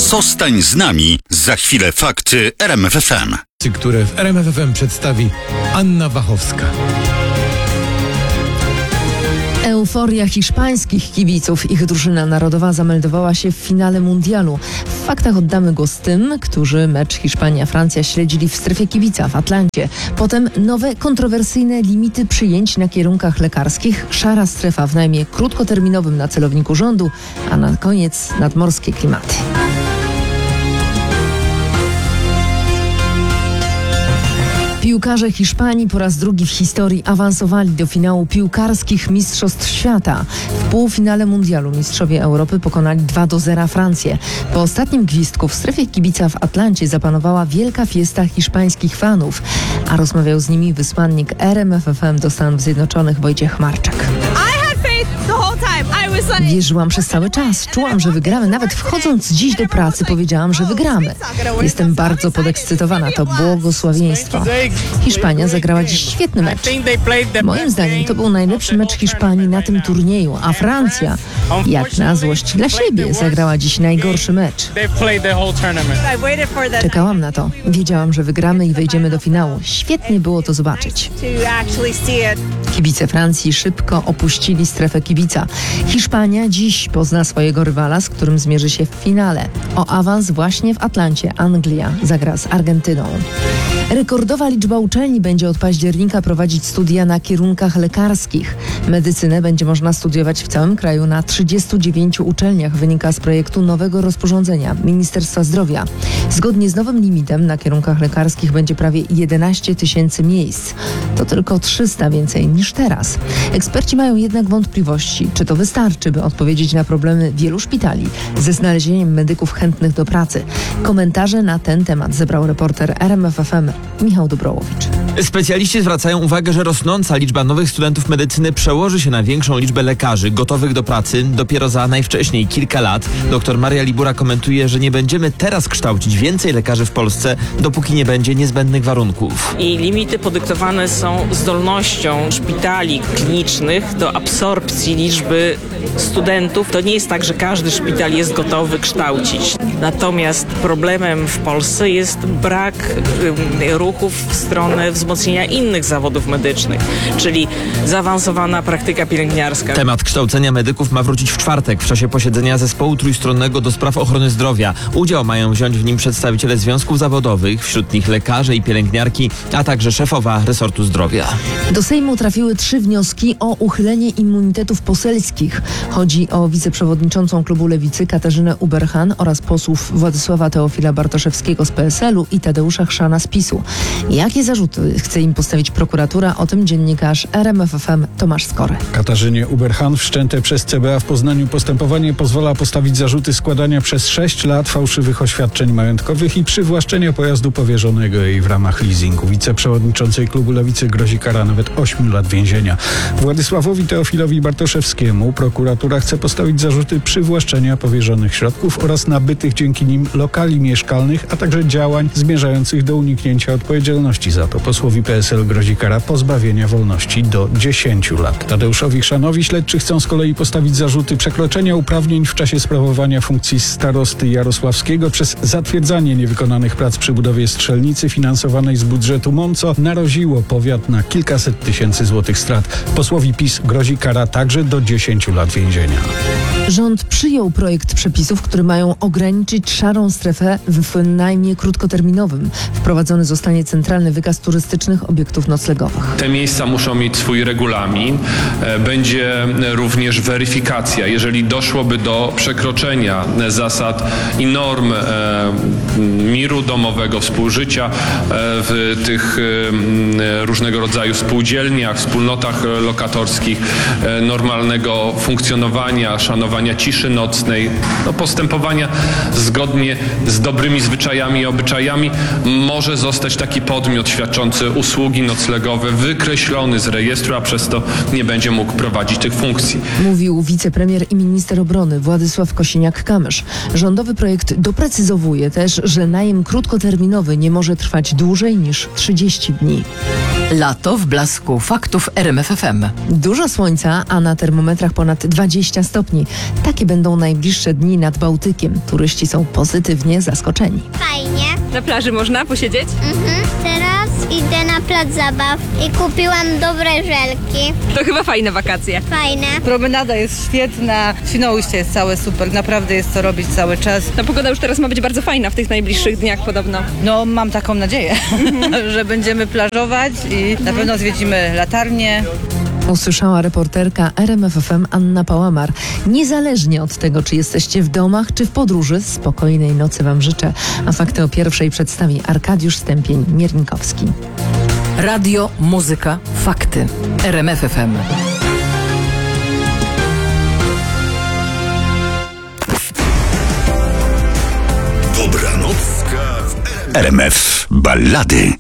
Zostań z nami. Za chwilę fakty RMF FM. Które w RMF FM przedstawi Anna Wachowska. Euforia hiszpańskich kibiców. Ich drużyna narodowa zameldowała się w finale mundialu. W faktach oddamy głos tym, którzy mecz Hiszpania-Francja śledzili w strefie kibica w Atlancie. Potem nowe, kontrowersyjne limity przyjęć na kierunkach lekarskich, szara strefa w najmie krótkoterminowym na celowniku rządu, a na koniec nadmorskie klimaty. Piłkarze Hiszpanii po raz drugi w historii awansowali do finału piłkarskich Mistrzostw Świata. W półfinale mundialu mistrzowie Europy pokonali 2-0 Francję. Po ostatnim gwizdku w strefie kibica w Atlancie zapanowała wielka fiesta hiszpańskich fanów, a rozmawiał z nimi wysłannik RMF FM do Stanów Zjednoczonych Wojciech Marczak. Wierzyłam przez cały czas. Czułam, że wygramy. Nawet wchodząc dziś do pracy powiedziałam, że wygramy. Jestem bardzo podekscytowana. To błogosławieństwo. Hiszpania zagrała dziś świetny mecz. Moim zdaniem to był najlepszy mecz Hiszpanii na tym turnieju, a Francja, jak na złość dla siebie, zagrała dziś najgorszy mecz. Czekałam na to. Wiedziałam, że wygramy i wejdziemy do finału. Świetnie było to zobaczyć. Kibice Francji szybko opuścili strefę kibica. Hiszpania dziś pozna swojego rywala, z którym zmierzy się w finale. O awans właśnie w Atlancie Anglia zagra z Argentyną. Rekordowa liczba uczelni będzie od października prowadzić studia na kierunkach lekarskich. Medycynę będzie można studiować w całym kraju na 39 uczelniach, wynika z projektu nowego rozporządzenia Ministerstwa Zdrowia. Zgodnie z nowym limitem na kierunkach lekarskich będzie prawie 11 000 miejsc. To tylko 300 więcej niż teraz. Eksperci mają jednak wątpliwości, czy to wystarczy, by odpowiedzieć na problemy wielu szpitali ze znalezieniem medyków chętnych do pracy. Komentarze na ten temat zebrał reporter RMF FM Michał Dobrołowicz. Specjaliści zwracają uwagę, że rosnąca liczba nowych studentów medycyny przełoży się na większą liczbę lekarzy gotowych do pracy dopiero za najwcześniej kilka lat. Doktor Maria Libura komentuje, że nie będziemy teraz kształcić więcej lekarzy w Polsce, dopóki nie będzie niezbędnych warunków. I limity podyktowane są zdolnością szpitali klinicznych do absorpcji liczby studentów. To nie jest tak, że każdy szpital jest gotowy kształcić. Natomiast problemem w Polsce jest brak ruchów w stronę wzmocnienia innych zawodów medycznych, czyli zaawansowana praktyka pielęgniarska. Temat kształcenia medyków ma wrócić w czwartek w czasie posiedzenia Zespołu Trójstronnego do spraw ochrony zdrowia. Udział mają wziąć w nim przedstawiciele związków zawodowych, wśród nich lekarze i pielęgniarki, a także szefowa resortu zdrowia. Do Sejmu trafiły 3 wnioski o uchylenie immunitetów poselskich. Chodzi o wiceprzewodniczącą klubu Lewicy Katarzynę Ueberhan oraz posłów Władysława Teofila Bartoszewskiego z PSL-u i Tadeusza Chrzana z PiS-u. Jakie zarzuty chce im postawić prokuratura? O tym dziennikarz RMF FM Tomasz Skory. Katarzynie Ueberhan wszczęte przez CBA w Poznaniu postępowanie pozwala postawić zarzuty składania przez 6 lat fałszywych oświadczeń majątkowych i przywłaszczenia pojazdu powierzonego jej w ramach leasingu. Wiceprzewodniczącej klubu Lewicy grozi kara nawet 8 lat więzienia. Władysławowi Teofilowi Bartoszewskiemu prokuratura chce postawić zarzuty przywłaszczenia powierzonych środków oraz nabytych dzięki nim lokali mieszkalnych, a także działań zmierzających do uniknięcia odpowiedzialności za to. Posłowi PSL grozi kara pozbawienia wolności do 10 lat. Tadeuszowi Chrzanowi śledczy chcą z kolei postawić zarzuty przekroczenia uprawnień w czasie sprawowania funkcji starosty jarosławskiego przez zatwierdzanie niewykonanych prac przy budowie strzelnicy finansowanej z budżetu MON, co naraziło powiat na kilkaset tysięcy złotych strat. Posłowi PiS grozi kara także do 10 lat więzienia. Rząd przyjął projekt przepisów, które mają ograniczyć szarą strefę w najmie krótkoterminowym. Wprowadzony zostanie centralny wykaz turystycznych obiektów noclegowych. Te miejsca muszą mieć swój regulamin. Będzie również weryfikacja. Jeżeli doszłoby do przekroczenia zasad i norm miru domowego, współżycia w tych różnego rodzaju spółdzielniach, wspólnotach lokatorskich, normalnego funkcjonowania, szanowania ciszy nocnej, postępowania zgodnie z dobrymi zwyczajami i obyczajami może zostać zostać taki podmiot świadczący usługi noclegowe wykreślony z rejestru, a przez to nie będzie mógł prowadzić tych funkcji. Mówił wicepremier i minister obrony Władysław Kosiniak-Kamysz. Rządowy projekt doprecyzowuje też, że najem krótkoterminowy nie może trwać dłużej niż 30 dni. Lato w blasku faktów RMF FM. Dużo słońca, a na termometrach ponad 20 stopni. Takie będą najbliższe dni nad Bałtykiem. Turyści są pozytywnie zaskoczeni. Fajnie. Na plaży można posiedzieć? Teraz idę na plac zabaw i kupiłam dobre żelki. To chyba fajne wakacje. Fajne. Promenada jest świetna, Świnoujście jest całe super, naprawdę jest co robić cały czas. Ta pogoda już teraz ma być bardzo fajna w tych najbliższych dniach podobno. No mam taką nadzieję, że będziemy plażować i na pewno zwiedzimy latarnię. Usłyszała reporterka RMF FM Anna Pałamar. Niezależnie od tego, czy jesteście w domach, czy w podróży, spokojnej nocy Wam życzę. A fakty o pierwszej przedstawi Arkadiusz Stępień-Miernikowski. Radio, muzyka, fakty. RMF FM. Dobranocka w RMF Ballady.